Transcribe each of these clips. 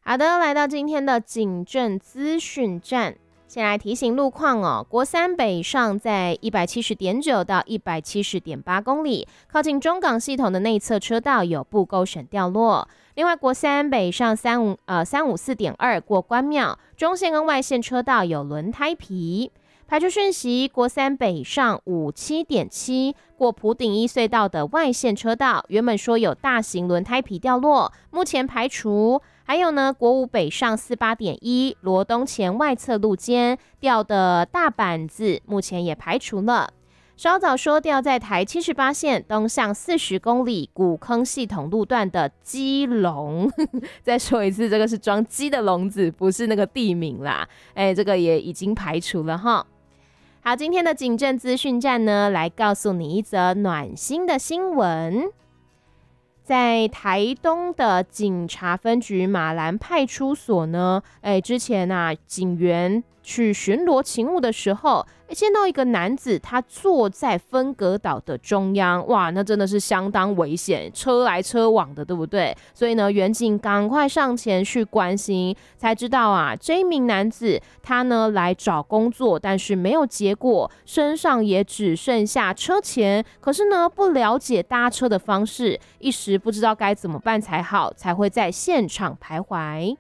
好的，来到今天的警政资讯站，先来提醒路况哦。国三北上在 170.9 到 170.8 公里，靠近中港系统的内侧车道有布勾绳掉落。另外，国三北上354.2过关庙，中线跟外线车道有轮胎皮。排除讯息，国三北上57.7过埔顶一隧道的外线车道，原本说有大型轮胎皮掉落，目前排除。还有呢，国五北上48.1罗东前外侧路肩掉的大板子，目前也排除了。稍早说掉在台78线东向40公里古坑系统路段的鸡笼，再说一次，这个是装鸡的笼子，不是那个地名啦。这个也已经排除了哈。好，今天的警政资讯站呢，来告诉你一则暖心的新闻。在台东的警察分局马兰派出所呢，之前啊，警员去巡逻勤务的时候，见到一个男子，他坐在分隔岛的中央，哇，那真的是相当危险，车来车往的，对不对？所以呢，员警赶快上前去关心，才知道啊，这一名男子他呢来找工作，但是没有结果，身上也只剩下车钱，可是呢不了解搭车的方式，一时不知道该怎么办才好，才会在现场徘徊。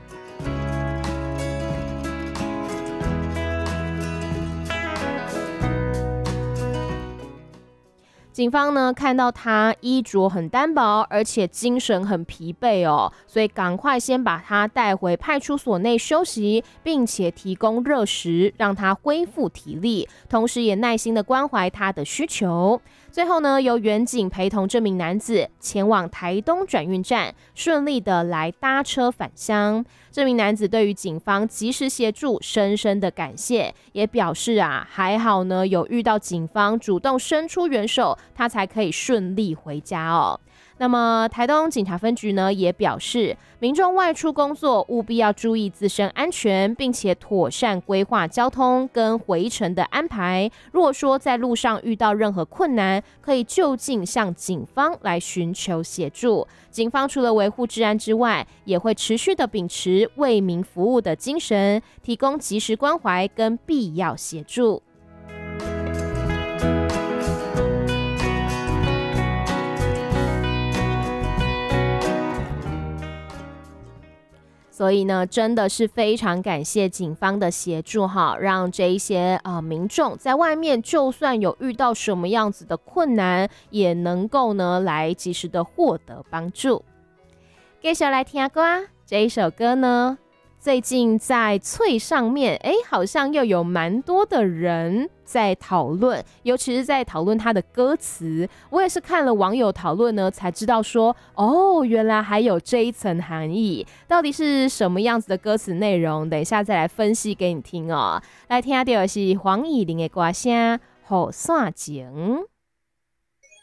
警方呢看到他衣着很单薄，而且精神很疲惫哦，所以赶快先把他带回派出所内休息，并且提供热食，让他恢复体力，同时也耐心的关怀他的需求。最后呢，由员警陪同这名男子前往台东转运站，顺利的来搭车返乡。这名男子对于警方及时协助深深的感谢，也表示啊，还好呢有遇到警方主动伸出援手，他才可以顺利回家哦。那么台东警察分局呢也表示，民众外出工作务必要注意自身安全，并且妥善规划交通跟回程的安排。如果说在路上遇到任何困难，可以就近向警方来寻求协助。警方除了维护治安之外，也会持续的秉持为民服务的精神，提供及时关怀跟必要协助。所以呢，真的是非常感谢警方的协助哈，让这一些民众在外面就算有遇到什么样子的困难，也能够呢来及时的获得帮助。继续来听歌啊，这一首歌呢，最近在脆上面，好像又有蛮多的人在讨论，尤其是在讨论他的歌词。我也是看了网友讨论呢，才知道说，哦，原来还有这一层含义。到底是什么样子的歌词内容？等一下再来分析给你听哦。来听到的是黄以玲的歌声《雨伞情》。